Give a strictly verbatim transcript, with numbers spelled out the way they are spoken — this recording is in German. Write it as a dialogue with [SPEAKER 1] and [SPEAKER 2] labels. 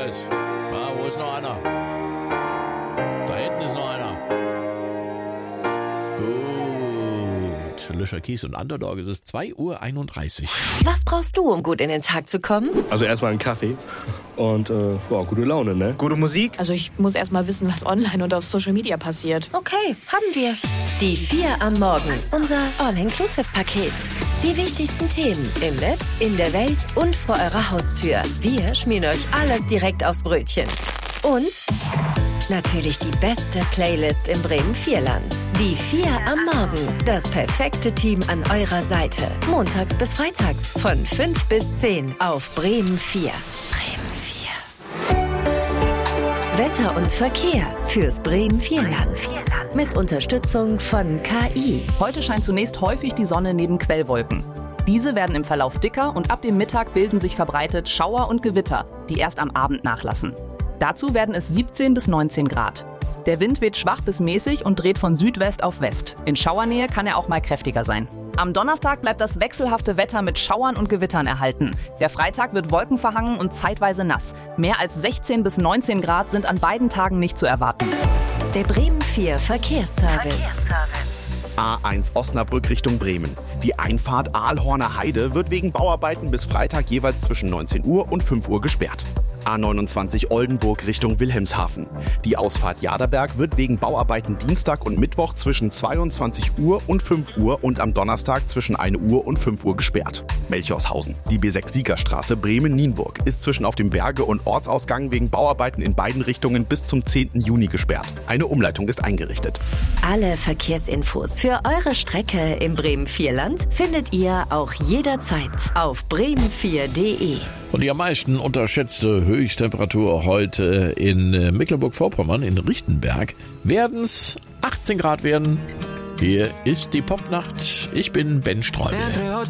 [SPEAKER 1] weiß. Ah, wo ist noch einer? Da hinten ist noch einer. Gut. Löscher Kies und Underdog. Es ist zwei Uhr einunddreißig.
[SPEAKER 2] Was brauchst du, um gut in den Tag zu kommen?
[SPEAKER 3] Also erstmal einen Kaffee und äh, wow, gute Laune, ne?
[SPEAKER 4] Gute Musik?
[SPEAKER 5] Also ich muss erstmal wissen, was online und auf Social Media passiert.
[SPEAKER 2] Okay, haben wir. Die vier am Morgen. Unser All-Inclusive-Paket. Die wichtigsten Themen im Netz, in der Welt und vor eurer Haustür. Wir schmieren euch alles direkt aufs Brötchen. Und natürlich die beste Playlist im Bremen vier Land. Die vier am Morgen. Das perfekte Team an eurer Seite. Montags bis freitags von fünf bis zehn auf Bremen vier. Bremen vier. Wetter und Verkehr fürs Bremen vier Land. Mit Unterstützung von K I.
[SPEAKER 6] Heute scheint zunächst häufig die Sonne neben Quellwolken. Diese werden im Verlauf dicker und ab dem Mittag bilden sich verbreitet Schauer und Gewitter, die erst am Abend nachlassen. Dazu werden es siebzehn bis neunzehn Grad. Der Wind weht schwach bis mäßig und dreht von Südwest auf West. In Schauernähe kann er auch mal kräftiger sein. Am Donnerstag bleibt das wechselhafte Wetter mit Schauern und Gewittern erhalten. Der Freitag wird wolkenverhangen und zeitweise nass. Mehr als sechzehn bis neunzehn Grad sind an beiden Tagen nicht zu erwarten.
[SPEAKER 2] Der Bremen vier Verkehrsservice.
[SPEAKER 7] Verkehrsservice. A eins Osnabrück Richtung Bremen. Die Einfahrt Aalhorner Heide wird wegen Bauarbeiten bis Freitag jeweils zwischen neunzehn Uhr und fünf Uhr gesperrt. A neunundzwanzig Oldenburg Richtung Wilhelmshaven. Die Ausfahrt Jaderberg wird wegen Bauarbeiten Dienstag und Mittwoch zwischen zweiundzwanzig Uhr und fünf Uhr und am Donnerstag zwischen ein Uhr und fünf Uhr gesperrt. Melchorshausen. Die B sechs Siegerstraße Bremen-Nienburg ist zwischen auf dem Berge- und Ortsausgang wegen Bauarbeiten in beiden Richtungen bis zum zehnten Juni gesperrt. Eine Umleitung ist eingerichtet.
[SPEAKER 2] Alle Verkehrsinfos für eure Strecke im Bremen vier Land findet ihr auch jederzeit auf bremen vier punkt de.
[SPEAKER 1] Und die am meisten unterschätzte Höchsttemperatur heute in Mecklenburg-Vorpommern, in Richtenberg, werden es achtzehn Grad werden. Hier ist die Popnacht. Ich bin Ben Streubel.